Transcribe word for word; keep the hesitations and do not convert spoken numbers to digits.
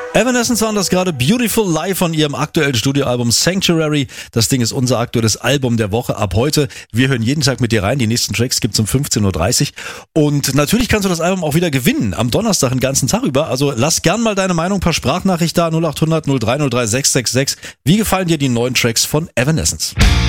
Evanescence waren das gerade, Beautiful Life von ihrem aktuellen Studioalbum Sanctuary. Das Ding ist unser aktuelles Album der Woche ab heute. Wir hören jeden Tag mit dir rein. Die nächsten Tracks gibt's um fünfzehn Uhr dreißig. Und natürlich kannst du das Album auch wieder gewinnen. Am Donnerstag den ganzen Tag über. Also lass gern mal deine Meinung per Sprachnachricht da. null acht hundert null drei null drei sechs sechs sechs. Wie gefallen dir die neuen Tracks von Evanescence?